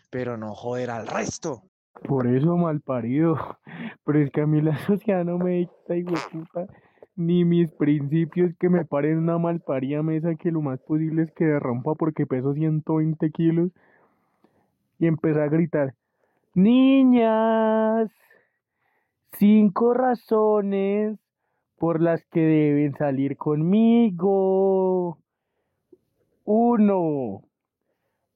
pero no joder al resto. Por eso malparido. Pero es que a mí la sociedad no me dicta, puta, ni mis principios que me paren una malparida mesa que lo más posible es que derrumpa porque peso 120 kilos y empecé a gritar, niñas, 5 razones por las que deben salir conmigo. Uno,